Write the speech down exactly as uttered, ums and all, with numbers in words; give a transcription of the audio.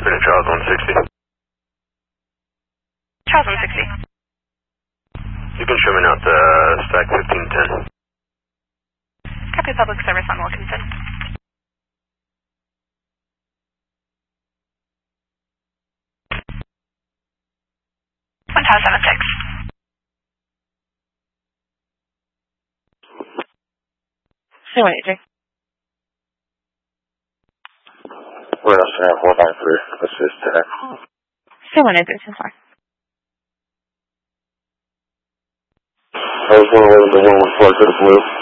Charles one sixty. Charles one sixty. You can show me out to uh, stack fifteen ten. Copy public service on Wilkinson. one Tower seven six. C one eight three. We're not saying four nine three. This is ten. C one eight three so far. I was one eleven to one one four to the blue.